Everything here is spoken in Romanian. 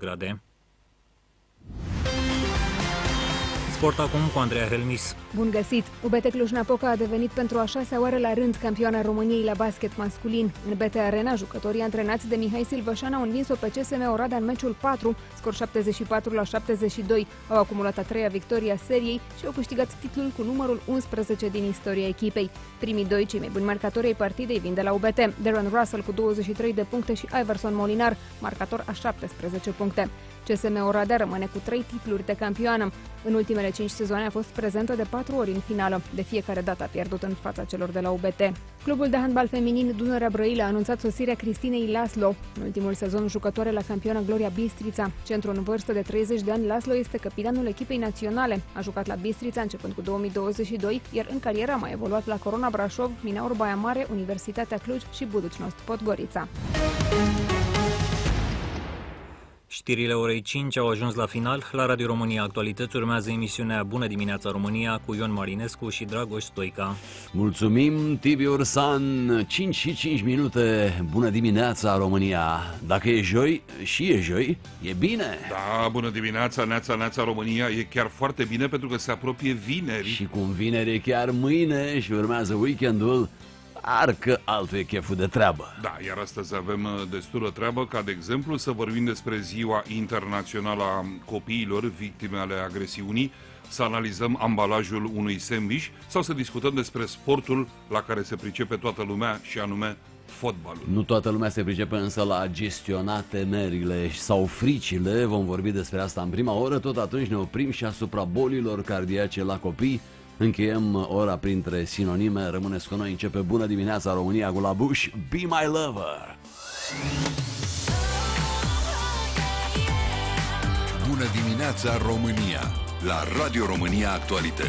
grade. Sport acum cu Andreea Helmis. Bun găsit! UBT Cluj-Napoca a devenit pentru a 6-a oară la rând campioana României la basket masculin. În BT Arena, jucătorii antrenați de Mihai Silvășan au învins-o pe CSM Oradea în meciul 4, scor 74-72. Au acumulat a 3-a victorie a seriei și au câștigat titlul cu numărul 11 din istoria echipei. Primii doi, cei mai buni marcatori ai partidei, vin de la UBT, Darren Russell cu 23 de puncte și Iverson Molinar, marcator a 17 puncte. CSM Oradea rămâne cu 3 titluri de campioană. În ultimele 5 sezoane a fost prezentă de 4 ori în finală. De fiecare dată a pierdut în fața celor de la UBT. Clubul de handbal feminin Dunărea Brăila a anunțat sosirea Cristinei Laslo. În ultimul sezon jucătoare la campioana Gloria Bistrița. Centru în vârstă de 30 de ani, Laslo este capitanul echipei naționale. A jucat la Bistrița începând cu 2022, iar în carieră a mai evoluat la Corona Brașov, Minaur Baia Mare, Universitatea Cluj și Buducnost Podgorița. Știrile orei 5 au ajuns la final. La Radio România Actualități urmează emisiunea Bună dimineața România cu Ion Marinescu și Dragoș Stoica. Mulțumim, Tibi Ursan. 5 și 5 minute. Bună dimineața România. Dacă e joi și e joi, e bine. Da, bună dimineața, neața România. E chiar foarte bine pentru că se apropie vineri. Și cum vineri e chiar mâine și urmează weekendul, arcă altul e cheful de treabă. Da, iar astăzi avem destulă treabă, ca de exemplu să vorbim despre Ziua Internațională a Copiilor Victime ale Agresiunii, să analizăm ambalajul unui sandwich sau să discutăm despre sportul la care se pricepe toată lumea și anume fotbalul. Nu toată lumea se pricepe însă la a gestiona temerile sau fricile. Vom vorbi despre asta în prima oră, tot atunci ne oprim și asupra bolilor cardiace la copii. Încheiem ora printre sinonime. Rămâneți cu noi, începe Bună dimineața România cu la Bush, Be My Lover. Bună dimineața România la Radio România Actualități.